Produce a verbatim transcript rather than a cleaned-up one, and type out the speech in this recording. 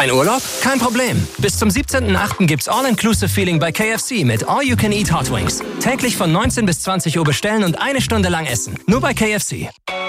Kein Urlaub? Kein Problem. Bis zum siebzehnten achten gibt's All-Inclusive-Feeling bei K F C mit All You Can Eat Hot Wings. Täglich von neunzehn bis zwanzig Uhr bestellen und eine Stunde lang essen. Nur bei K F C.